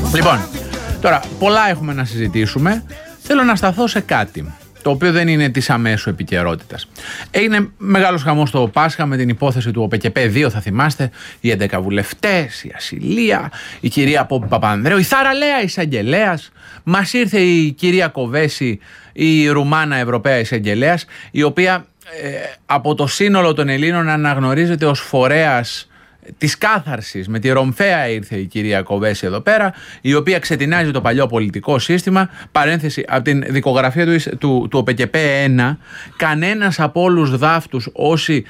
Λοιπόν, τώρα πολλά έχουμε να συζητήσουμε. Θέλω να σταθώ σε κάτι το οποίο δεν είναι της αμέσου επικαιρότητας. Έγινε μεγάλος χαμός στο Πάσχα με την υπόθεση του ΟΠΕΚΕΠΕ 2, θα θυμάστε, οι 11 βουλευτές, η Ασυλία, η κυρία Παπανδρέου, η θαραλέα εισαγγελέας. Μας ήρθε η κυρία Κοβέση, η Ρουμάνα Ευρωπαία εισαγγελέας, η οποία από το σύνολο των Ελλήνων αναγνωρίζεται ως φορέας της κάθαρσης. Με τη Ρομφαία ήρθε η κυρία Κοβέση εδώ πέρα, η οποία ξετινάζει το παλιό πολιτικό σύστημα. Παρένθεση, από την δικογραφία του ΟΠΕΚΕΠΕ 1, κανένας από όλους δάφτους όσοι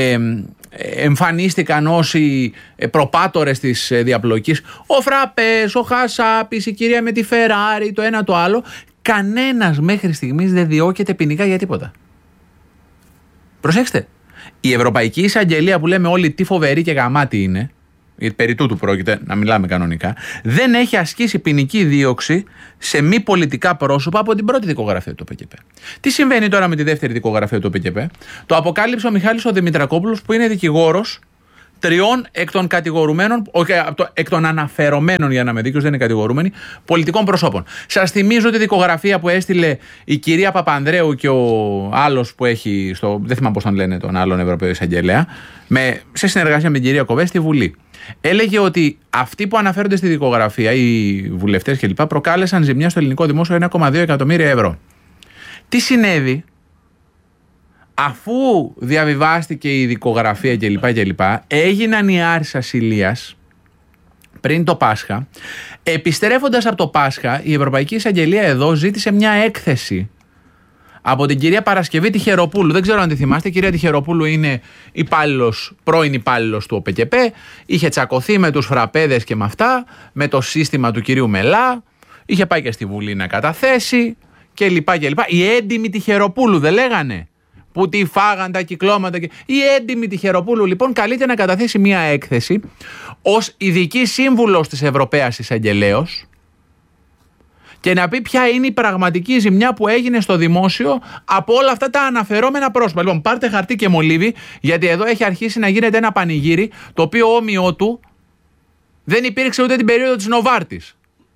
εμφανίστηκαν ως οι προπάτορες της διαπλοκής, ο Φραπές, ο Χασάπης, η κυρία με τη Φεράρι, το ένα το άλλο, κανένας μέχρι στιγμής δεν διώκεται ποινικά για τίποτα. Προσέξτε. Η Ευρωπαϊκή Εισαγγελία που λέμε όλοι τι φοβερή και γαμάτη είναι, γιατί περί τούτου πρόκειται να μιλάμε κανονικά, δεν έχει ασκήσει ποινική δίωξη σε μη πολιτικά πρόσωπα από την πρώτη δικογραφία του ΟΠΕΚΕΠΕ. Τι συμβαίνει τώρα με τη δεύτερη δικογραφία του ΟΠΕΚΕΠΕ? Το αποκάλυψε ο Μιχάλης ο Δημητρακόπουλος, που είναι δικηγόρος 3 εκ των κατηγορουμένων, όχι εκ των αναφερομένων, για να είμαι δίκαιος, δεν είναι κατηγορούμενοι, πολιτικών προσώπων. Σας θυμίζω τη δικογραφία που έστειλε η κυρία Παπανδρέου και ο άλλος που έχει, δεν θυμάμαι πώς τον λένε, τον άλλον Ευρωπαίο Εισαγγελέα, σε συνεργασία με την κυρία Κοβέση στη Βουλή. Έλεγε ότι αυτοί που αναφέρονται στη δικογραφία, οι βουλευτές κλπ., προκάλεσαν ζημιά στο ελληνικό δημόσιο 1,2 εκατομμύρια ευρώ. Τι συνέβη? Αφού διαβιβάστηκε η δικογραφία κλπ, έγιναν οι άρσεις ασυλίας πριν το Πάσχα. Επιστρέφοντας από το Πάσχα, η Ευρωπαϊκή Εισαγγελία εδώ ζήτησε μια έκθεση από την κυρία Παρασκευή Τυχεροπούλου. Δεν ξέρω αν τη θυμάστε. Η κυρία Τυχεροπούλου είναι πρώην υπάλληλος του ΟΠΕΚΕΠΕ. Είχε τσακωθεί με τους φραπέδες και με αυτά, με το σύστημα του κυρίου Μελά. Είχε πάει και στη Βουλή να καταθέσει κλπ. Η έντιμη Τυχεροπούλου, δεν λέγανε? Που τη φάγαν τα κυκλώματα. Η έντιμη Τυχεροπούλου λοιπόν καλείται να καταθέσει μια έκθεση ως ειδική σύμβουλος της Ευρωπαίας Εισαγγελέως και να πει ποια είναι η πραγματική ζημιά που έγινε στο δημόσιο από όλα αυτά τα αναφερόμενα πρόσωπα. Λοιπόν, πάρτε χαρτί και μολύβι, γιατί εδώ έχει αρχίσει να γίνεται ένα πανηγύρι, το οποίο όμοιο του δεν υπήρξε ούτε την περίοδο της Νοβάρτης.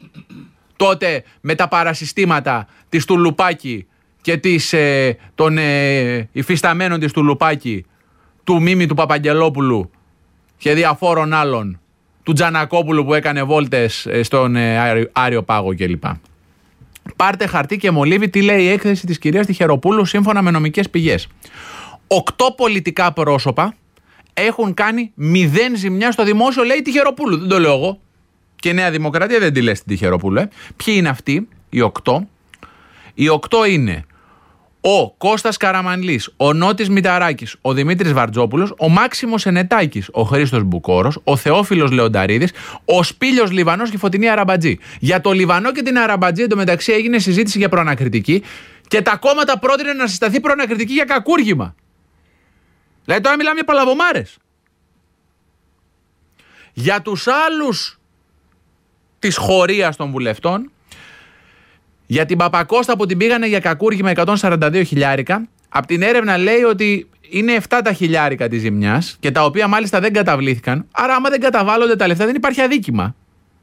Τότε με τα παρασυστήματα της Τουλουπάκη και των υφισταμένων της Τουλουπάκη, του Μίμη του Παπαγγελόπουλου και διαφόρων άλλων, του Τζανακόπουλου που έκανε βόλτες στον Άριο Πάγο κλπ. Πάρτε χαρτί και μολύβι τι λέει η έκθεση της κυρίας Τυχεροπούλου σύμφωνα με νομικές πηγές. 8 πολιτικά πρόσωπα έχουν κάνει 0 ζημιά στο δημόσιο, λέει η Τυχεροπούλου. Δεν το λέω εγώ. Και η Νέα Δημοκρατία δεν τη λέει στην Τυχεροπούλου. Ποιοι είναι αυτοί οι 8? Οι 8 είναι ο Κώστας Καραμανλής, ο Νότης Μηταράκης, ο Δημήτρης Βαρτζόπουλος, ο Μάξιμος Ενετάκης, ο Χρήστος Μπουκόρος, ο Θεόφιλος Λεονταρίδης, ο Σπήλιος Λιβανός και η Φωτεινή Αραμπατζή. Για το Λιβανό και την Αραμπατζή εντωμεταξύ έγινε συζήτηση για προανακριτική και τα κόμματα πρότειναν να συσταθεί προανακριτική για κακούργημα. Δηλαδή τώρα μιλάμε για παλαβομάρες. Για τους άλλους της χωρίας των βουλευτών, για την Παπακώστα που την πήγανε για κακούργημα 142 χιλιάρικα, από την έρευνα λέει ότι είναι 7 τα χιλιάρικα της ζημιάς και τα οποία μάλιστα δεν καταβλήθηκαν. Άρα άμα δεν καταβάλλονται τα λεφτά δεν υπάρχει αδίκημα.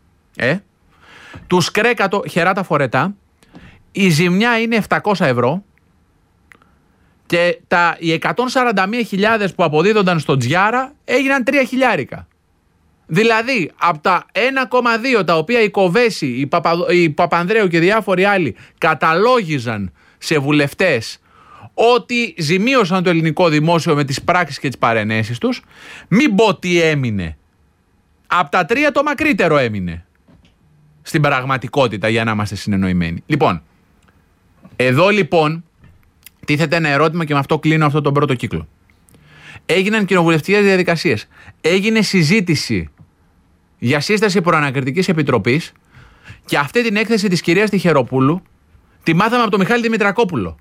Τους κρέκατο χερά φορετά, η ζημιά είναι 700 ευρώ και οι 141.000 που αποδίδονταν στο Τζιάρα έγιναν 3 χιλιάρικα. Δηλαδή, από τα 1,2 τα οποία η Κοβέση, η Παπανδρέου και διάφοροι άλλοι καταλόγιζαν σε βουλευτές ότι ζημίωσαν το ελληνικό δημόσιο με τις πράξεις και τις παρενέσεις τους, μην πω τι έμεινε. Από τα 3 το μακρύτερο έμεινε. Στην πραγματικότητα, για να είμαστε συνεννοημένοι. Λοιπόν, εδώ λοιπόν τίθεται ένα ερώτημα και με αυτό κλείνω αυτό τον πρώτο κύκλο. Έγιναν κοινοβουλευτικές διαδικασίες. Έγινε συζήτηση για σύσταση προανακριτικής επιτροπής και αυτή την έκθεση της κυρίας Τυχεροπούλου τη μάθαμε από τον Μιχάλη Δημητρακόπουλο.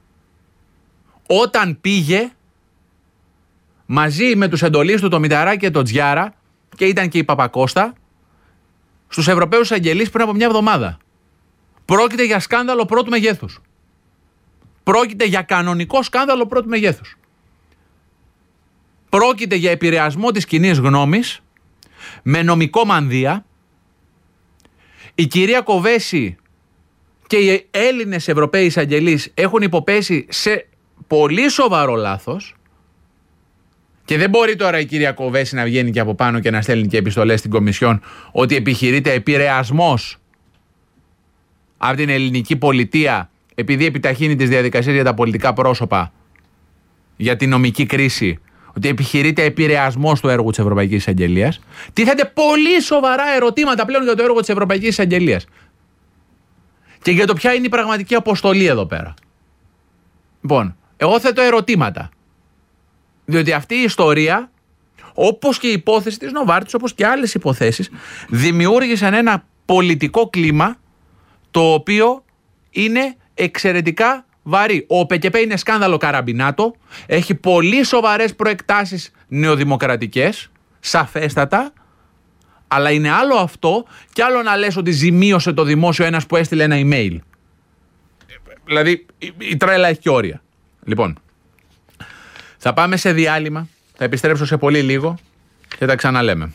Όταν πήγε μαζί με τους εντολείς του, το Μηταράκη και το Τζιάρα, και ήταν και η Παπακώστα, στους Ευρωπαίους Αγγελείς πριν από μια εβδομάδα. Πρόκειται για σκάνδαλο πρώτου μεγέθους. Πρόκειται για κανονικό σκάνδαλο πρώτου μεγέθους. Πρόκειται για επηρεασμό της κοινής γνώμης με νομικό μανδύα. Η κυρία Κοβέση και οι Έλληνες Ευρωπαίοι εισαγγελείς έχουν υποπέσει σε πολύ σοβαρό λάθος και δεν μπορεί τώρα η κυρία Κοβέση να βγαίνει και από πάνω και να στέλνει και επιστολές στην Κομισιόν ότι επιχειρείται επηρεασμός από την ελληνική πολιτεία επειδή επιταχύνει τις διαδικασίες για τα πολιτικά πρόσωπα, για την νομική κρίση, ότι επιχειρείται επηρεασμός του έργου της Ευρωπαϊκής Εισαγγελίας. Τίθενται πολύ σοβαρά ερωτήματα πλέον για το έργο της Ευρωπαϊκής Εισαγγελίας και για το ποια είναι η πραγματική αποστολή εδώ πέρα. Λοιπόν, εγώ θέτω ερωτήματα. Διότι αυτή η ιστορία, όπως και η υπόθεση της Νοβάρτης, όπως και άλλες υποθέσεις, δημιούργησαν ένα πολιτικό κλίμα το οποίο είναι εξαιρετικά βαρύ. Ο ΟΠΕΚΕΠΕ είναι σκάνδαλο καραμπινάτο, έχει πολύ σοβαρές προεκτάσεις νεοδημοκρατικές, σαφέστατα, αλλά είναι άλλο αυτό και άλλο να λες ότι ζημίωσε το δημόσιο ένας που έστειλε ένα email. Δηλαδή η τρέλα έχει και όρια. Λοιπόν, θα πάμε σε διάλειμμα, θα επιστρέψω σε πολύ λίγο και τα ξαναλέμε.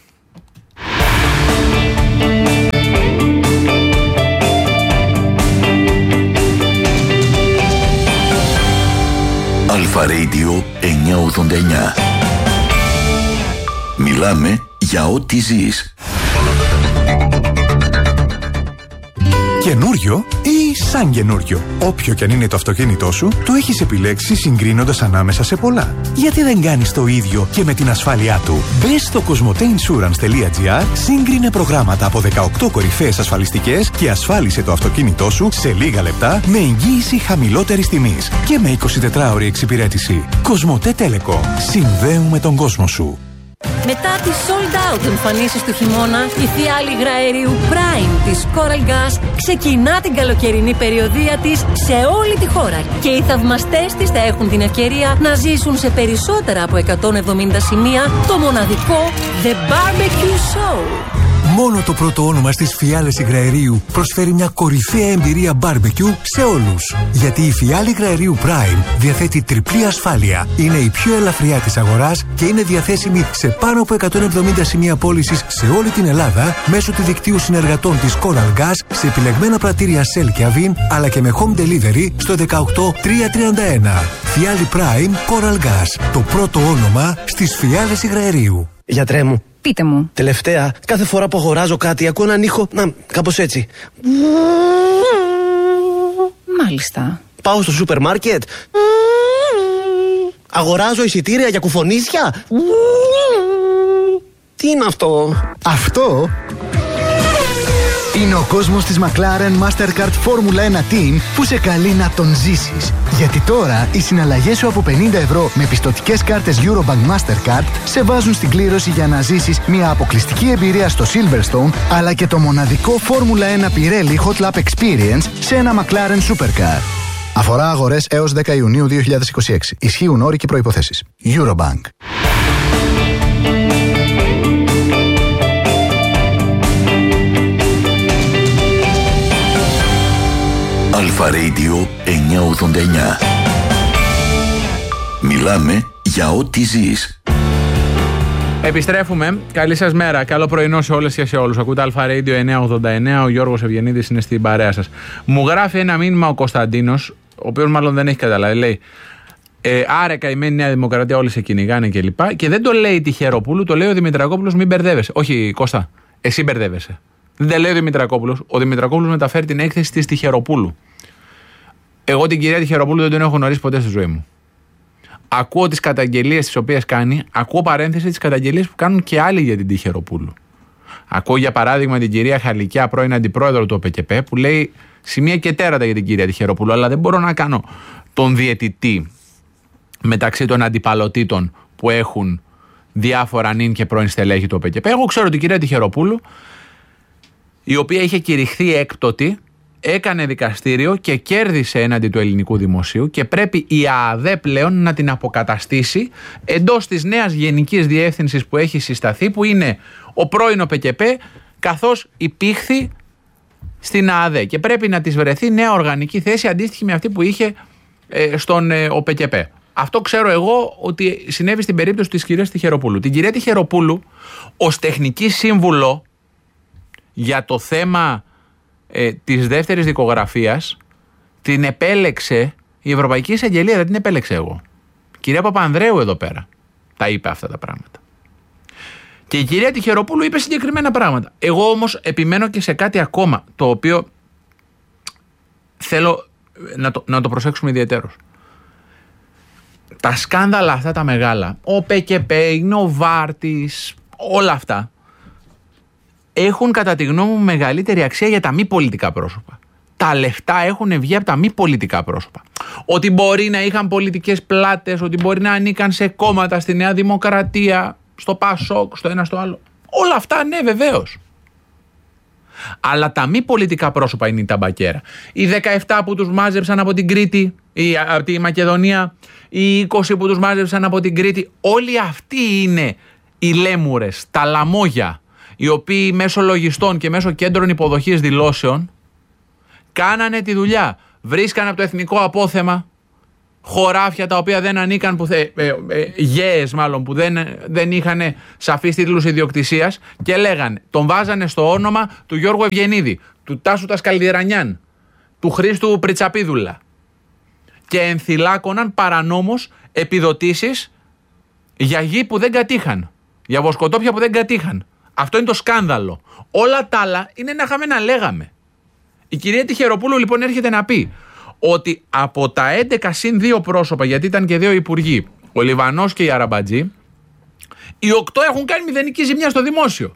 Αλφα Radio 989. Μιλάμε για ό,τι ζεις. Καινούριο ή σαν καινούριο. Όποιο κι αν είναι το αυτοκίνητό σου, το έχεις επιλέξει συγκρίνοντας ανάμεσα σε πολλά. Γιατί δεν κάνεις το ίδιο και με την ασφάλειά του? Μπες στο cosmoteinsurance.gr, σύγκρινε προγράμματα από 18 κορυφαίες ασφαλιστικές και ασφάλισε το αυτοκίνητό σου σε λίγα λεπτά με εγγύηση χαμηλότερης τιμής και με 24ωρη εξυπηρέτηση. Κοσμοτέ Telecom. Συνδέουμε τον κόσμο σου. Μετά τις sold out εμφανίσεις του χειμώνα, η φιάλη υγραερίου Prime της Coral Gas ξεκινά την καλοκαιρινή περιοδεία της σε όλη τη χώρα και οι θαυμαστές της θα έχουν την ευκαιρία να ζήσουν σε περισσότερα από 170 σημεία το μοναδικό The Barbecue Show. Μόνο το πρώτο όνομα στις φιάλες υγραερίου προσφέρει μια κορυφαία εμπειρία barbecue σε όλους. Γιατί η φιάλη υγραερίου Prime διαθέτει τριπλή ασφάλεια, είναι η πιο ελαφριά της αγοράς και είναι διαθέσιμη σε πάνω από 170 σημεία πώλησης σε όλη την Ελλάδα μέσω του δικτύου συνεργατών της Coral Gas σε επιλεγμένα πρατήρια Shell και Avin, αλλά και με home delivery στο 18331. Φιάλη Prime Coral Gas, το πρώτο όνομα στις φιάλες υγραερίου. Γιατρέ μου. Πείτε μου. Τελευταία, κάθε φορά που αγοράζω κάτι, ακούω έναν ήχο, κάπως έτσι. Μάλιστα. Πάω στο σούπερ μάρκετ. Αγοράζω εισιτήρια για κουφονίσια. Τι είναι αυτό? Αυτό είναι ο κόσμος της McLaren Mastercard Formula 1 Team που σε καλεί να τον ζήσεις. Γιατί τώρα οι συναλλαγές σου από 50 ευρώ με πιστωτικές κάρτες Eurobank Mastercard σε βάζουν στην κλήρωση για να ζήσεις μια αποκλειστική εμπειρία στο Silverstone, αλλά και το μοναδικό Formula 1 Pirelli Hot Lap Experience σε ένα McLaren Supercar. Αφορά αγορές έως 10 Ιουνίου 2026. Ισχύουν όροι και προϋποθέσεις. Eurobank. Αλφα Radio 989. Μιλάμε για ό,τι ζεις. Επιστρέφουμε. Καλή σας μέρα. Καλό πρωινό σε όλες και σε όλους. Ακούτε Αλφα Radio 989. Ο Γιώργος Ευγενίδης είναι στην παρέα σας. Μου γράφει ένα μήνυμα ο Κωνσταντίνος, ο οποίος μάλλον δεν έχει καταλάβει. Λέει: άρε καημένη Νέα Δημοκρατία, όλοι σε κυνηγάνε κλπ. Και δεν το λέει Τυχεροπούλου, το λέει ο Δημητρακόπουλος. Μην μπερδεύεσαι. Όχι, Κώστα, εσύ μπερδεύεσαι. Δεν τα λέει ο Δημητρακόπουλος. Ο Δημητρακόπουλος μεταφέρει την έκθεση της Τυχεροπούλου. Εγώ την κυρία Τυχεροπούλου δεν την έχω γνωρίσει ποτέ στη ζωή μου. Ακούω τις καταγγελίες τις οποίες κάνει, ακούω παρένθεση τις καταγγελίες που κάνουν και άλλοι για την Τυχεροπούλου. Ακούω για παράδειγμα την κυρία Χαλικιά, πρώην αντιπρόεδρο του ΟΠΕΚΕΠΕ, που λέει σημεία και τέρατα για την κυρία Τυχεροπούλου, αλλά δεν μπορώ να κάνω τον διαιτητή μεταξύ των αντιπαλωτήτων που έχουν διάφορα νυν και πρώην στελέχη του ΟΠΕΚΕΠΕ. Εγώ ξέρω την κυρία Τυχεροπούλου, η οποία είχε κηρυχθεί έκπτωτη, έκανε δικαστήριο και κέρδισε έναντι του ελληνικού δημοσίου και πρέπει η ΑΑΔΕ πλέον να την αποκαταστήσει εντός της νέας γενικής διεύθυνσης που έχει συσταθεί, που είναι ο πρώην ΟΠΕΚΕΠΕ, καθώς υπήχθη στην ΑΑΔΕ, και πρέπει να της βρεθεί νέα οργανική θέση αντίστοιχη με αυτή που είχε στον ΟΠΕΚΕΠΕ. Αυτό ξέρω εγώ ότι συνέβη στην περίπτωση της κυρίας Τυχεροπούλου. Την κυρία Τυχεροπούλου ως τεχνική σύμβουλο για το θέμα της δεύτερης δικογραφίας την επέλεξε η Ευρωπαϊκή Εισαγγελία, δεν την επέλεξε εγώ. Κυρία Παπανδρέου εδώ πέρα τα είπε αυτά τα πράγματα. Και η κυρία Τυχεροπούλου είπε συγκεκριμένα πράγματα. Εγώ όμως επιμένω και σε κάτι ακόμα, το οποίο θέλω να το προσέξουμε ιδιαιτέρως. Τα σκάνδαλα αυτά τα μεγάλα, ο ΠΚΠ, η Νοβάρτης, όλα αυτά, έχουν κατά τη γνώμη μου μεγαλύτερη αξία για τα μη πολιτικά πρόσωπα. Τα λεφτά έχουν βγει από τα μη πολιτικά πρόσωπα. Ότι μπορεί να είχαν πολιτικές πλάτες, ότι μπορεί να ανήκαν σε κόμματα, στη Νέα Δημοκρατία, στο ΠΑΣΟΚ, στο ένα στο άλλο. Όλα αυτά ναι, βεβαίως. Αλλά τα μη πολιτικά πρόσωπα είναι η ταμπακέρα. Οι 17 που τους μάζεψαν από την Κρήτη, από τη Μακεδονία, οι 20 που τους μάζεψαν από την Κρήτη, όλοι αυτοί είναι οι λέμουρες, τα λαμόγια, οι οποίοι μέσω λογιστών και μέσω κέντρων υποδοχής δηλώσεων κάνανε τη δουλειά. Βρίσκανε από το εθνικό απόθεμα χωράφια τα οποία δεν ανήκαν, γέες μάλλον, που δεν είχαν σαφείς τίτλους ιδιοκτησίας και λέγανε, τον βάζανε στο όνομα του Γιώργου Ευγενίδη, του Τάσου Τασκαλδιρανιάν, του Χρήστου Πριτσαπίδουλα και ενθυλάκωναν παρανόμως επιδοτήσεις για γη που δεν κατήχαν, για βοσκοτόπια που δεν κατήχαν. Αυτό είναι το σκάνδαλο. Όλα τα άλλα είναι να είχαμε να λέγαμε. Η κυρία Τυχεροπούλου λοιπόν έρχεται να πει ότι από τα 11 συν 2 πρόσωπα, γιατί ήταν και 2 υπουργοί, ο Λιβανός και η Αραμπατζή, οι 8 έχουν κάνει μηδενική ζημιά στο δημόσιο.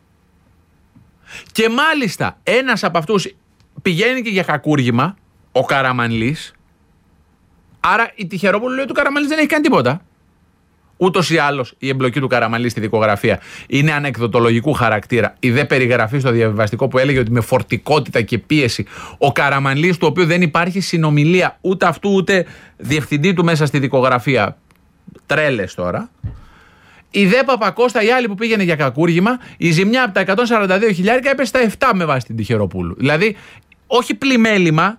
Και μάλιστα ένας από αυτούς πηγαίνει και για κακούργημα, ο Καραμανλής. Άρα η Τυχεροπούλου λέει ότι ο Καραμανλής δεν έχει κάνει τίποτα. Ούτως ή άλλως η εμπλοκή του Καραμανλή στη δικογραφία είναι ανεκδοτολογικού χαρακτήρα. Η δε περιγραφή στο διαβιβαστικό που έλεγε ότι με φορτικότητα και πίεση ο Καραμανλής, του οποίου δεν υπάρχει συνομιλία ούτε αυτού ούτε διευθυντή του μέσα στη δικογραφία. Τρέλες τώρα. Η δε Παπακώστα, η άλλη που πήγαινε για κακούργημα, η ζημιά από τα 142 χιλιάρικα έπεσε στα 7 με βάση την Τυχεροπούλου. Δηλαδή, όχι πλημέλημα,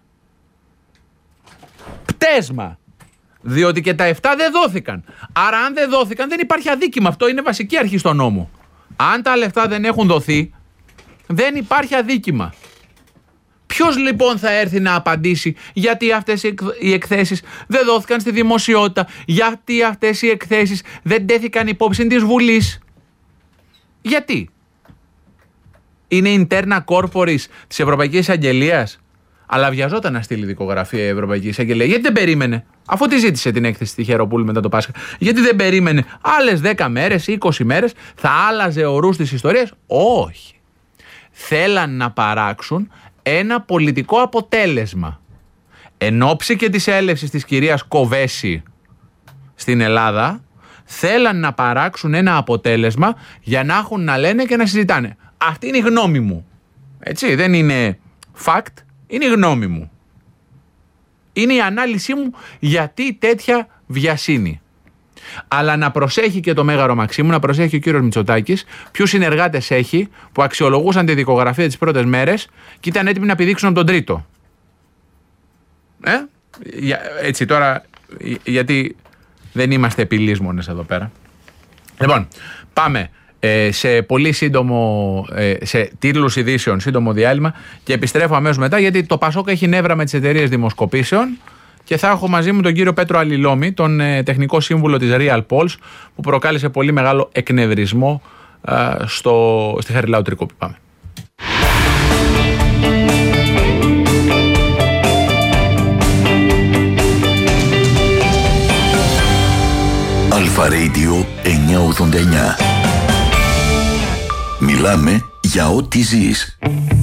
πτέσμα. Διότι και τα 7 δεν δόθηκαν. Άρα, αν δεν δόθηκαν, δεν υπάρχει αδίκημα. Αυτό είναι βασική αρχή στον νόμο. Αν τα λεφτά δεν έχουν δοθεί, δεν υπάρχει αδίκημα. Ποιος λοιπόν θα έρθει να απαντήσει γιατί αυτές οι εκθέσεις δεν δόθηκαν στη δημοσιότητα, γιατί αυτές οι εκθέσεις δεν τέθηκαν υπόψη της Βουλής? Γιατί? Είναι interna corporis της Ευρωπαϊκής Αγγελίας? Αλλά βιαζόταν να στείλει δικογραφία η Ευρωπαϊκή Εισαγγελία. Γιατί δεν περίμενε, αφού τη ζήτησε την έκθεση στη Τυχεροπούλου μετά το Πάσχα, γιατί δεν περίμενε άλλες 10 μέρες ή 20 μέρες, θα άλλαζε ο ρούς της ιστορίας? Όχι. Θέλαν να παράξουν ένα πολιτικό αποτέλεσμα. Εν ώψη και της έλευσης της κυρίας Κοβέση στην Ελλάδα, θέλαν να παράξουν ένα αποτέλεσμα για να έχουν να λένε και να συζητάνε. Αυτή είναι η γνώμη μου. Έτσι, δεν είναι fact. Είναι η γνώμη μου. Είναι η ανάλυση μου γιατί τέτοια βιασύνη. Αλλά να προσέχει και το Μέγαρο Μαξίμου, να προσέχει και ο κύριος Μητσοτάκης, ποιους συνεργάτες έχει που αξιολογούσαν τη δικογραφία τις πρώτες μέρες και ήταν έτοιμοι να πηδήξουν από τον τρίτο. Έτσι τώρα, γιατί δεν είμαστε επιλύσμονες εδώ πέρα. Λοιπόν, πάμε σε πολύ σύντομο, σε τίτλους ειδήσεων, σύντομο διάλειμμα και επιστρέφω αμέσως μετά, γιατί το Πασόκ έχει νεύρα με τις εταιρείες δημοσκοπήσεων και θα έχω μαζί μου τον κύριο Πέτρο Αλληλόμη, τον τεχνικό σύμβουλο της Real Polls, που προκάλεσε πολύ μεγάλο εκνευρισμό στη Χαριλάου Τρικούπη. Πάμε. Αλφα Radio 989. Μιλάμε για ό,τι ζεις.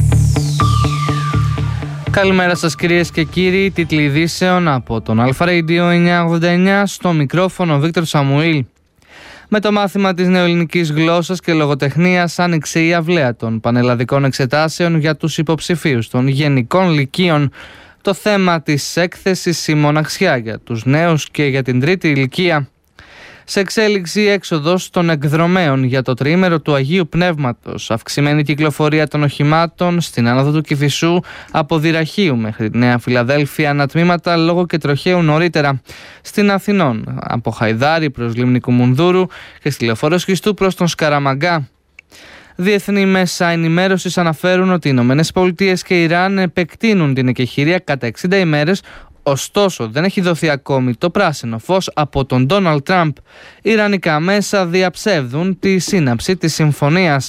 Καλημέρα σας κυρίες και κύριοι, τίτλοι ειδήσεων από τον Αλφα Radio 989, στο μικρόφωνο Βίκτορ Σαμουήλ. Με το μάθημα της νεοελληνικής γλώσσας και λογοτεχνίας άνοιξε η αυλαία των πανελλαδικών εξετάσεων για τους υποψηφίους των γενικών λυκείων. Το θέμα της έκθεσης η μοναξιά για τους νέους και για την τρίτη ηλικία. Σε εξέλιξη η έξοδος των εκδρομέων για το τριήμερο του Αγίου Πνεύματος, αυξημένη κυκλοφορία των οχημάτων στην άνοδο του Κηφισού από Δυραχείου μέχρι τη Νέα Φιλαδέλφια, ανατμήματα λόγω και τροχαίου νωρίτερα. Στην Αθηνών από Χαϊδάρη προς Λίμνη Κουμουνδούρου και στη Λεωφόρο Σχιστού προς τον Σκαραμαγκά. Διεθνή μέσα ενημέρωσης αναφέρουν ότι οι ΗΠΑ και η Ιράν επεκτείνουν την εκεχηρία κατά 60 ημέρες, ωστόσο δεν έχει δοθεί ακόμη το πράσινο φως από τον Ντόναλντ Τραμπ. Ιρανικά μέσα διαψεύδουν τη σύναψη της συμφωνίας.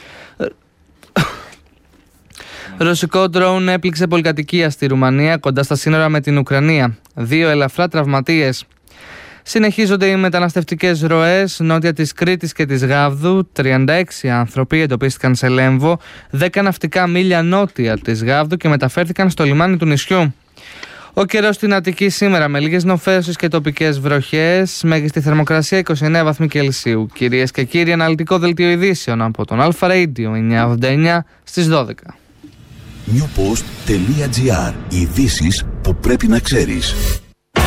Ρωσικό ντρόουν έπληξε πολυκατοικία στη Ρουμανία κοντά στα σύνορα με την Ουκρανία. 2 ελαφρά τραυματίες. Συνεχίζονται οι μεταναστευτικές ροές νότια της Κρήτης και της Γάβδου. 36 άνθρωποι εντοπίστηκαν σε Λέμβο, 10 ναυτικά μίλια νότια της Γάβδου και μεταφέρθηκαν στο λιμάνι του νησιού. Ο καιρός στην Αττική σήμερα με λίγες νοφέσεις και τοπικές βροχές, μέγιστη θερμοκρασία 29 βαθμοί Κελσίου. Κυρίες και κύριοι, αναλυτικό δελτίο ειδήσεων από τον Alpha Radio 989 στις 12. Newpost.gr. Ειδήσεις που πρέπει να ξέρεις.